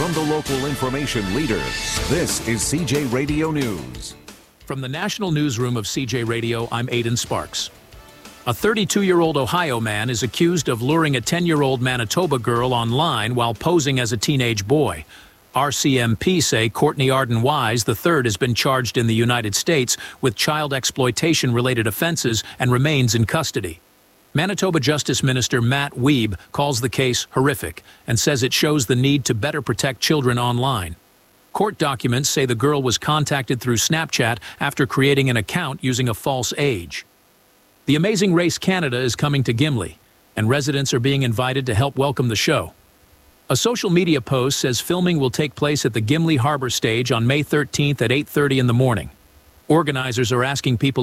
From the local information leader, this is CJ Radio News. From the National Newsroom of CJ Radio, I'm Aidan Sparks. A 32-year-old Ohio man is accused of luring a 10-year-old Manitoba girl online while posing as a teenage boy. RCMP say Courtney Arden Wise III has been charged in the United States with child exploitation-related offenses and remains in custody. Manitoba Justice Minister Matt Wiebe calls the case horrific and says it shows the need to better protect children online. Court documents say the girl was contacted through Snapchat after creating an account using a false age. The Amazing Race Canada is coming to Gimli, and residents are being invited to help welcome the show. A social media post says filming will take place at the Gimli Harbor stage on May 13th at 8:30 in the morning. Organizers are asking people